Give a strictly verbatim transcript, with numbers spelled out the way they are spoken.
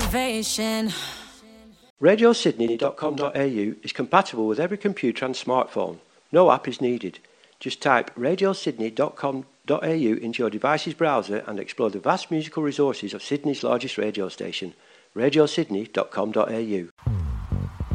motivation. radio sydney dot com dot a u is compatible with every computer and smartphone. No app is needed. Just type radio sydney dot com dot a u into your device's browser and explore the vast musical resources of Sydney's largest radio station, radio sydney dot com dot a u.